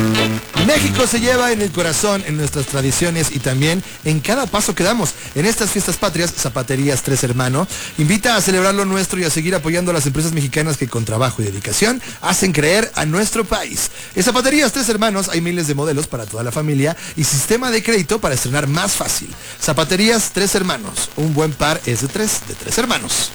México se lleva en el corazón, en nuestras tradiciones y también en cada paso que damos. En estas fiestas patrias, Zapaterías Tres Hermanos invita a celebrar lo nuestro y a seguir apoyando a las empresas mexicanas que con trabajo y dedicación hacen creer a nuestro país. En Zapaterías Tres Hermanos hay miles de modelos para toda la familia y sistema de crédito para estrenar más fácil. Zapaterías Tres Hermanos, un buen par es de tres hermanos.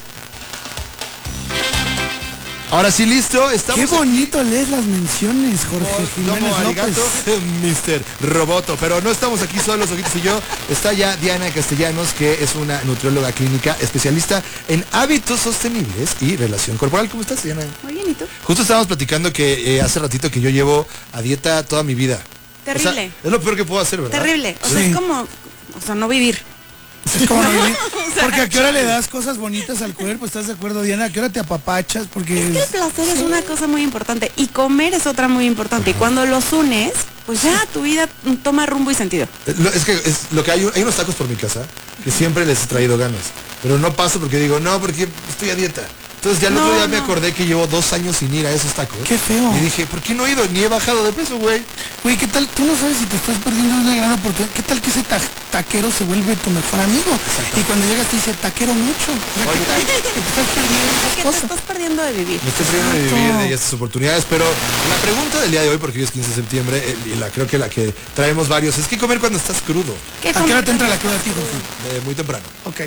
Ahora sí, listo, estamos... Qué bonito lees las menciones, Jorge Jiménez López. Mr. Roboto, pero no estamos aquí solos, Ojitos y yo. Está ya Diana Castellanos, que es una nutrióloga clínica especialista en hábitos sostenibles y relación corporal. ¿Cómo estás, Diana? Muy bien, ¿y tú? Justo estábamos platicando que hace ratito que yo llevo a dieta toda mi vida. Terrible. O sea, es lo peor que puedo hacer, ¿verdad? Terrible. O sea, Sí. es como, no vivir. Es como no vivir. Porque a qué hora le das cosas bonitas al cuerpo, ¿estás de acuerdo, Diana? ¿A qué hora te apapachas? Porque Es que el placer es una cosa muy importante y comer es otra muy importante. Y cuando los unes, pues ya tu vida toma rumbo y sentido. Es que es lo que hay unos tacos por mi casa que siempre les he traído ganas. Pero no paso porque digo, no, porque estoy a dieta. Entonces ya el otro día me acordé que llevo 2 años sin ir a esos tacos. Qué feo. Y dije, ¿por qué no he ido? Ni he bajado de peso, güey. Güey, ¿qué tal? Tú no sabes si te estás perdiendo una gran oportunidad. ¿Qué tal que ese taquero se vuelve tu mejor amigo? Y cuando llegas te dice, taquero mucho. O sea, ¿qué tal? Que te estás perdiendo esas Que te cosas. estás perdiendo de vivir. Me estoy perdiendo de vivir de estas oportunidades, pero la pregunta del día de hoy, porque hoy es 15 de septiembre, y creo que la que traemos varios, es ¿qué comer cuando estás crudo? ¿Qué ¿A qué comer? hora te entra la cruda a ti, Jorge? Muy temprano. Ok.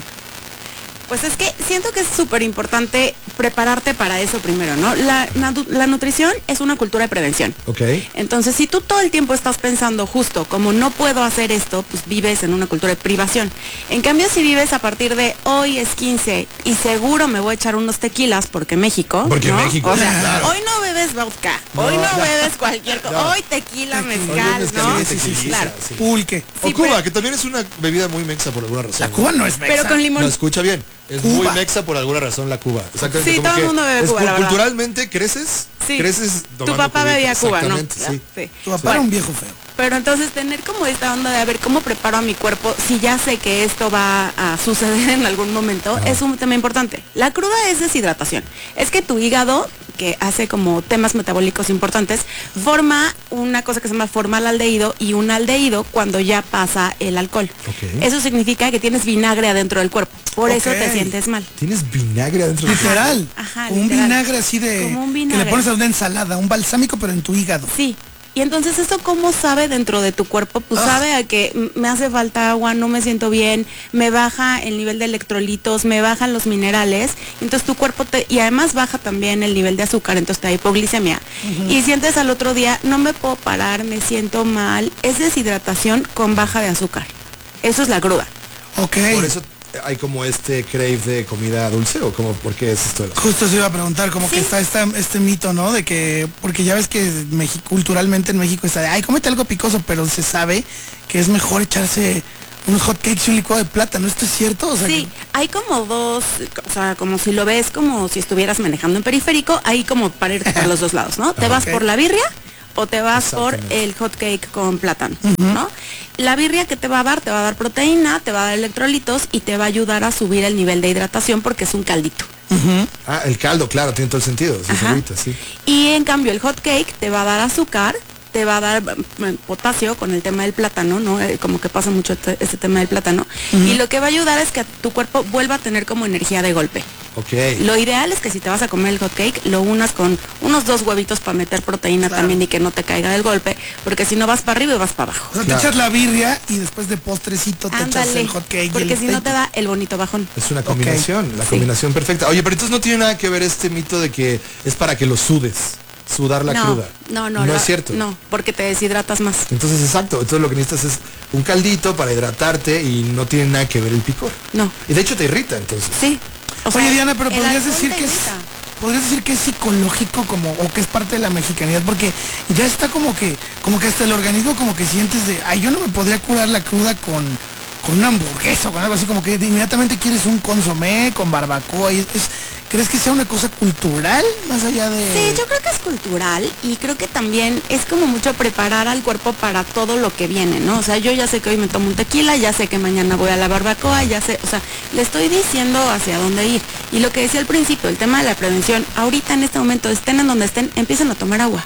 Pues es que siento que es súper importante prepararte para eso primero, ¿no? La nutrición es una cultura de prevención. Ok. Entonces, si tú todo el tiempo estás pensando justo, como no puedo hacer esto, pues vives en una cultura de privación. En cambio, si vives a partir de hoy es 15 y seguro me voy a echar unos tequilas porque México, Porque ¿no? México, o sea, claro. hoy no bebes vodka, hoy no bebes cualquier cosa, hoy tequila, mezcal, mezcal, ¿no? tequilita, Claro. sí. Pulque. O Sí, Cuba, pero- que también es una bebida muy mexa por alguna razón. La Cuba no es mexa. Pero con limón. No, escucha bien. Es Cuba. muy mexa por alguna razón la Cuba. Exactamente. Sí, como todo el que mundo bebe es Cuba, la verdad. culturalmente creces. Sí. Creces Tu tomando papá cubita. bebía Cuba, ¿no? Exactamente, sí. Sí. Tu papá era un viejo feo. Pero entonces tener como esta onda de a ver cómo preparo a mi cuerpo, si ya sé que esto va a suceder en algún momento, es un tema importante. La cruda es deshidratación. Es que tu hígado, que hace como temas metabólicos importantes, forma una cosa que se llama formaldehído y un aldehído cuando ya pasa el alcohol. Ok. Eso significa que tienes vinagre adentro del cuerpo. Por eso Ok. te sientes mal. Tienes vinagre adentro de Literal. Ajá, Un literal. vinagre así de... Como un Que vinagre. le pones a una ensalada, un balsámico, pero en tu hígado. Sí. Y entonces eso cómo sabe dentro de tu cuerpo, pues sabe a que me hace falta agua, no me siento bien, me baja el nivel de electrolitos, me bajan los minerales, entonces tu cuerpo y además baja también el nivel de azúcar, entonces te da hipoglicemia. Y sientes al otro día, no me puedo parar, me siento mal, es deshidratación con baja de azúcar. Eso es la cruda. Ok. Por eso hay como este crave de comida dulce o como por qué es esto de la... Justo se iba a preguntar, como Sí. que está este mito, ¿no? De que, porque ya ves que México, culturalmente en México está de, ay, cómete algo picoso, pero se sabe que es mejor echarse unos hot cakes y un licuado de plátano. ¿Esto es cierto? O sea, Sí, hay como dos, o sea, como si lo ves como si estuvieras manejando en periférico, hay como para ir por los dos lados, ¿no? Te vas Ok. por la birria o te vas por Exactamente. el hot cake con plátano, ¿no? La birria que te va a dar proteína, te va a dar electrolitos y te va a ayudar a subir el nivel de hidratación porque es un caldito. Ah, el caldo, claro, tiene todo el sentido. Sí, Ajá. agüita, sí. Y en cambio el hot cake te va a dar azúcar, te va a dar potasio con el tema del plátano, ¿no? Como que pasa mucho este tema del plátano. Y lo que va a ayudar es que tu cuerpo vuelva a tener como energía de golpe. Ok. Lo ideal es que si te vas a comer el hot cake, lo unas con unos 2 huevitos para meter proteína también y que no te caiga del golpe, porque si no vas para arriba y vas para abajo. o sea, Claro. te echas la birria y después de postrecito te echas Ándale, el hot cake. y porque el si no te steak. da el bonito bajón. Es una combinación, la Sí. combinación perfecta. Oye, pero entonces no tiene nada que ver este mito de que es para que lo sudes, sudar la cruda. No No es cierto. No, porque te deshidratas más. Entonces, exacto. Entonces lo que necesitas es un caldito para hidratarte y no tiene nada que ver el picor. No. Y de hecho te irrita, entonces. Sí. O Oye, sea, Diana, pero el podrías alcohol decir te que es... irrita. ¿Podrías decir que es psicológico como o que es parte de la mexicanidad? Porque ya está como que hasta el organismo como que sientes de, ay, yo no me podría curar la cruda con una hamburguesa o con algo así, como que inmediatamente quieres un consomé con barbacoa. ¿Crees que sea una cosa cultural más allá de...? Sí, yo creo que es cultural y creo que también es como mucho preparar al cuerpo para todo lo que viene, ¿no? O sea, yo ya sé que hoy me tomo un tequila, ya sé que mañana voy a la barbacoa, ya sé, o sea, le estoy diciendo hacia dónde ir. Y lo que decía al principio, el tema de la prevención, ahorita en este momento, estén en donde estén, empiecen a tomar agua.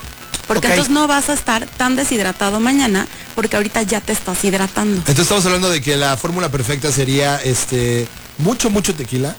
porque Ok. entonces no vas a estar tan deshidratado mañana, porque ahorita ya te estás hidratando. Entonces estamos hablando de que la fórmula perfecta sería mucho tequila.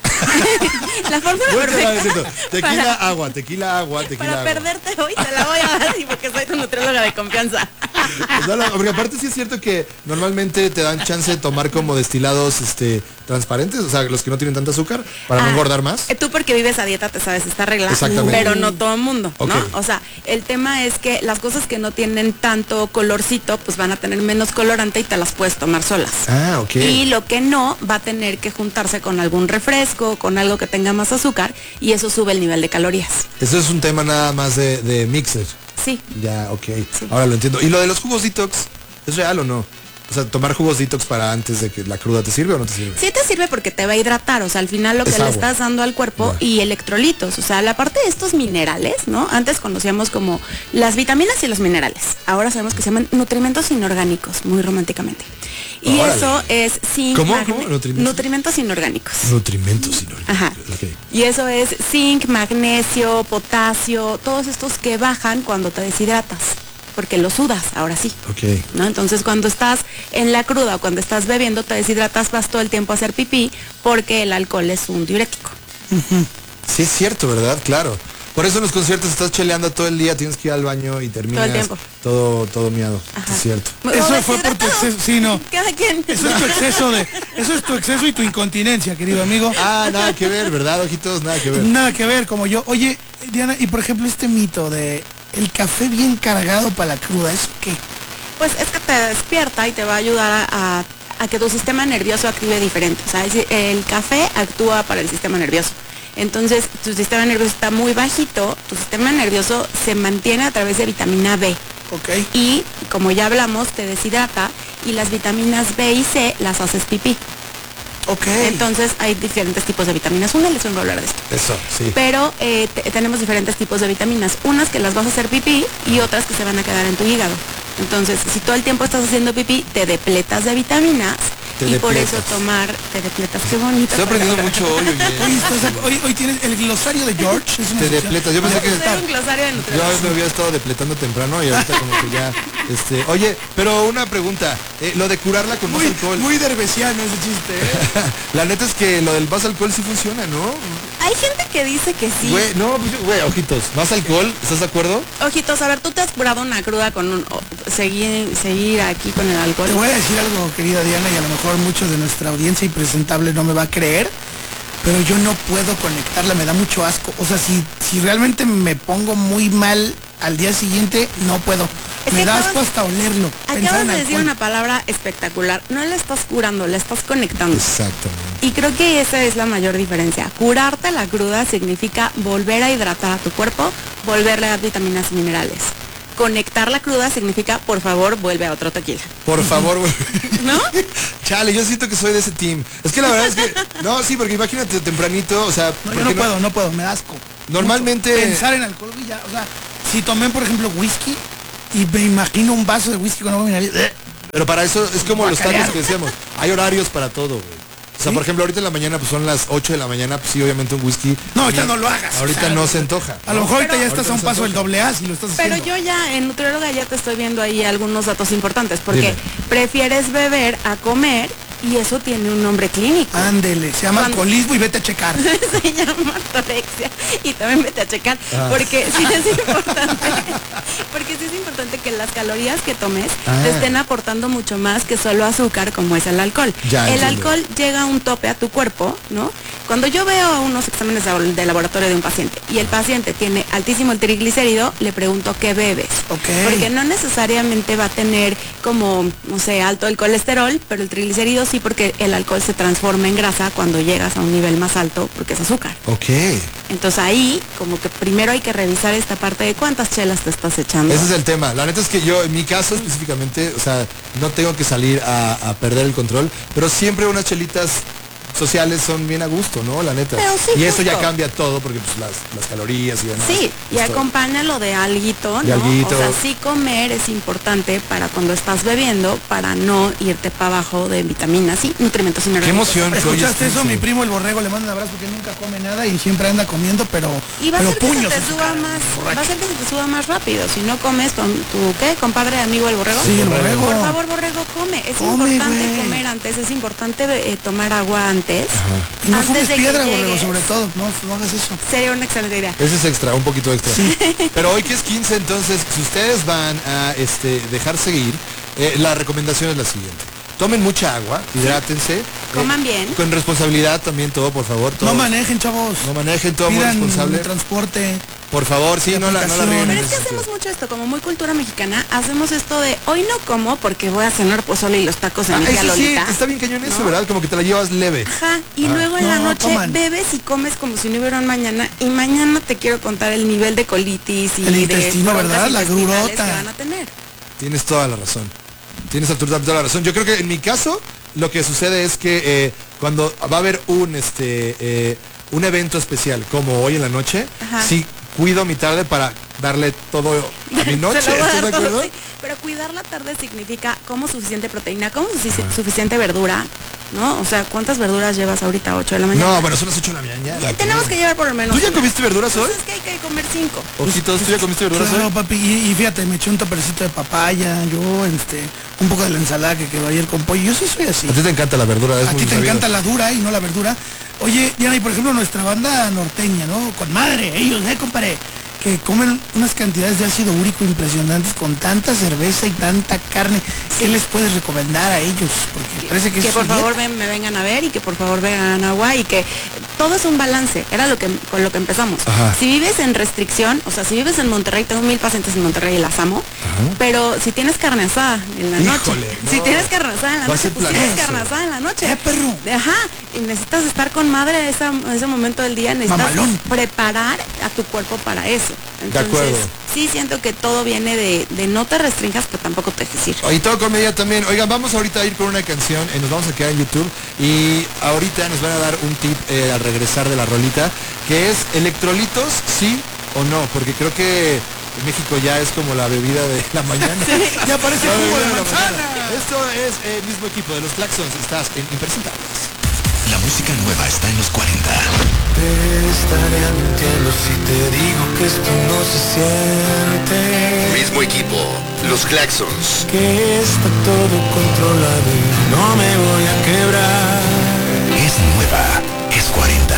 La fórmula Bueno, no, es perfecta cierto. Tequila, agua, tequila, agua, tequila, para agua. perderte hoy te la voy a dar y porque soy tu nutrióloga de confianza. No, porque aparte sí es cierto que normalmente te dan chance de tomar como destilados transparentes, o sea, los que no tienen tanto azúcar, para no engordar más. Tú porque vives a dieta te sabes esta regla, Exactamente. pero no todo el mundo, ¿no? Ok. O sea, el tema es que las cosas que no tienen tanto colorcito, pues van a tener menos colorante y te las puedes tomar solas. Ah, ok. Y lo que no va a tener que juntarse con algún refresco, con algo que tenga más azúcar, y eso sube el nivel de calorías. Eso es un tema nada más de mixer. Sí. Ya, ok. Sí. Ahora lo entiendo. ¿Y lo de los jugos detox? ¿Es real o no? O sea, tomar jugos detox para antes de que la cruda te sirve o no te sirve. Sí te sirve porque te va a hidratar, o sea, al final lo que Es le agua. estás dando al cuerpo Ya. y electrolitos, o sea, la parte de estos minerales, ¿no? Antes conocíamos como las vitaminas y los minerales, ahora sabemos que se llaman nutrimentos inorgánicos, muy románticamente. Y Órale. eso es zinc, ¿Cómo? nutrimentos inorgánicos. Nutrimentos inorgánicos. Ajá. Ok. Y eso es zinc, magnesio, potasio, todos estos que bajan cuando te deshidratas, porque lo sudas, ahora sí. Ok. ¿No? Entonces cuando estás en la cruda o cuando estás bebiendo te deshidratas, vas todo el tiempo a hacer pipí porque el alcohol es un diurético. Sí es cierto, ¿verdad? Claro. Por eso en los conciertos estás cheleando todo el día, tienes que ir al baño y terminas Todo el tiempo. todo miado. Ajá. Es cierto. Eso O fue por tu deshidratado. exceso, sí, no. Cada quien. Eso es tu exceso y tu incontinencia, querido amigo. Ah, nada que ver, ¿verdad, ojitos? Nada que ver. Nada que ver, como yo. Oye, Diana, y por ejemplo este mito de el café bien cargado para la cruda, ¿eso qué? Pues es que te despierta y te va a ayudar a que tu sistema nervioso active diferente. O sea, el café actúa para el sistema nervioso. Entonces, tu sistema nervioso está muy bajito, tu sistema nervioso se mantiene a través de vitamina B. Ok. Y, como ya hablamos, te deshidrata y las vitaminas B y C las haces pipí. Ok. Entonces, hay diferentes tipos de vitaminas. Una les vengo a hablar de esto. Eso, sí. Pero tenemos diferentes tipos de vitaminas. Unas que las vas a hacer pipí y otras que se van a quedar en tu hígado. Entonces, si todo el tiempo estás haciendo pipí, te depletas de vitaminas. Te y por depletas. eso te depletas, qué bonito. Estoy aprendiendo mucho hoy, oye. Hoy tienes el glosario de George. Es una Te sección. depletas. Yo pensé que Vamos a hacer un glosario de yo nutrición. me había estado depletando temprano y ahorita como que ya, oye, pero una pregunta, lo de curarla con más Muy, alcohol, muy derbesiano ese chiste, ¿eh? la neta es que lo del más alcohol sí funciona, ¿no? Hay gente que dice que sí. Güey, no, pues, güey, ojitos, más alcohol, ¿estás de acuerdo? Ojitos, a ver, tú te has curado una cruda con seguir aquí con el alcohol. Te voy a decir algo, querida Diana, y a lo mejor muchos de nuestra audiencia impresentable no me va a creer, pero yo no puedo conectarla, me da mucho asco. O sea, si realmente me pongo muy mal al día siguiente, no puedo. Es Me que da acabas- asco hasta olerlo. pensar Acabas en de decir alcohol. una palabra espectacular. No la estás curando, la estás conectando. Exactamente. Y creo que esa es la mayor diferencia. Curarte la cruda significa volver a hidratar a tu cuerpo, volverle a dar vitaminas y minerales. Conectar la cruda significa, por favor, vuelve a otro tequila. Por favor, güey. ¿No? Chale, yo siento que soy de ese team. Es que la verdad es que, no, sí, porque imagínate tempranito, o sea, No, ¿por yo qué no puedo, me da asco. Normalmente- Mucho. Pensar en alcohol, güey, ya, o sea, si tomé, por ejemplo, whisky y me imagino un vaso de whisky con agua mineral, Pero para eso es como los Guacarear. tacos que decíamos. Hay horarios para todo, güey. O sea, ¿Sí? por ejemplo, ahorita en la mañana pues son las 8 de la mañana, pues sí, obviamente un whisky. No, ahorita no lo hagas. Ahorita O sea, no se antoja. a lo mejor ahorita Pero- ya estás a un Ahorita no se paso del antoja. doble A si lo estás Pero haciendo. yo ya en nutrióloga ya te estoy viendo ahí algunos datos importantes, porque Dime. prefieres beber a comer y eso tiene un nombre clínico. Ándele, se llama Cuando- alcoholismo y vete a checar. Se llama ortorexia y también vete a checar Ah. porque sí es importante que las calorías que tomes te estén aportando mucho más que solo azúcar como es el alcohol. Ya, El entiendo. alcohol llega a un tope a tu cuerpo, ¿no? Cuando yo veo unos exámenes de laboratorio de un paciente y el paciente tiene altísimo el triglicérido, le pregunto qué bebes. Ok. Porque no necesariamente va a tener como, no sé, alto el colesterol, pero el triglicérido sí, porque el alcohol se transforma en grasa cuando llegas a un nivel más alto porque es azúcar. Ok. Entonces ahí como que primero hay que revisar esta parte de cuántas chelas te estás echando. Ese es el tema. La neta es que yo, en mi caso específicamente, o sea, no tengo que salir a perder el control, pero siempre unas chelitas sociales son bien a gusto, ¿no? La neta. Pero sí, y eso ya justo. cambia todo porque pues las calorías y demás. Sí, y pues, todo. acompáñalo de alguito, De ¿no? alguito. O sea, sí comer es importante para cuando estás bebiendo, para no irte para abajo de vitaminas y nutrimentos Qué inorgánicos. emoción. que hoy ¿Escuchaste es eso? 15. Mi primo el borrego le manda un abrazo porque nunca come nada y siempre anda comiendo, pero Y va a ser que se puños te en su suba cara, más, borracho. va a ser que se te suba más rápido. Si no comes con tu, ¿qué? Compadre, amigo, el borrego. Sí, el borrego. Por favor, borrego, come. Es Come, importante güey. comer antes, es importante tomar agua antes. Y no antes fumes de que piedra, borrego, llegues. sobre todo. No hagas eso. Sería una excelente idea. Ese es extra, un poquito extra. Pero hoy que es 15, entonces, si ustedes van a dejar seguir, la recomendación es la siguiente. Tomen mucha agua, hidrátense. Coman bien. Con responsabilidad también todo, por favor. Todo. No manejen, chavos. No manejen todo muy Pidan responsable. transporte. Por favor, sí, no la aplicación. rieguen. Pero es que hacemos mucho esto, como muy cultura mexicana, hacemos esto de hoy no como porque voy a cenar pozole y los tacos de mi tía Eso sí, Lolita. está bien cañón eso, ¿no? ¿verdad? Como que te la llevas leve. Ajá, y luego en la No, noche coman. bebes y comes como si no hubiera un mañana, y mañana te quiero contar el nivel de colitis y El de intestino, broncas ¿verdad? La intestinales grurota. que van a tener. Tienes toda la razón. Tienes absolutamente toda la razón. Yo creo que en mi caso, lo que sucede es que cuando va a haber un evento especial, como hoy en la noche, Ajá. sí cuido mi tarde para darle todo a mi noche. Se lo voy a ¿Estás de dar todo, acuerdo? sí. Pero cuidar la tarde significa como suficiente proteína, como suficiente verdura, ¿no? O sea, ¿cuántas verduras llevas ahorita a 8 de la mañana? No, bueno, son las 8 de la mañana. Tenemos que llevar por lo menos. ¿Tú ya comiste verduras hoy? Pues es que hay que comer 5. Ojitos, ¿tú ya comiste verduras Claro, hoy? papi, y fíjate, me eché un topercito de papaya, yo, un poco de la ensalada que quedó ayer con pollo. Yo sí soy así. A ti te encanta la verdura, es A muy ti te sabido. encanta la dura y no la verdura. Oye, Diana, y por ejemplo nuestra banda norteña, ¿no? Con madre, ellos, compadre, que comen unas cantidades de ácido úrico impresionantes con tanta cerveza y tanta carne. ¿Qué les puedes recomendar a ellos? Porque parece que Que es por su favor dieta. me vengan a ver y que por favor vengan agua y que todo es un balance, era con lo que empezamos. Ajá. Si vives en restricción, o sea, si vives en Monterrey, tengo 1000 pacientes en Monterrey y las amo, pero si tienes carne asada en la noche, Híjole, si no. tienes carne asada en la Va a noche, ser pues tienes planazo. carne asada en la noche. Perro. Ajá, y necesitas estar con madre ese momento del día, necesitas Mamalón. preparar a tu cuerpo para eso. Entonces, acuerdo. sí siento que todo viene de no te restringas, pero tampoco te dejes ir. Y todo con medida también. Oigan, vamos ahorita a ir con una canción, nos vamos a quedar en YouTube y ahorita nos van a dar un tip al regresar de la rolita, que es electrolitos, sí o no, porque creo que México ya es como la bebida de la mañana. Ya parece La jugo bebida de la manzana. mañana. Esto es el mismo equipo de los Claxons, estás en Impresentables. La música nueva está en los 40. Te estaré mintiendo si te digo que esto no se siente, Mismo equipo, los Claxons. que está todo controlado y no me voy a quebrar. Es nueva.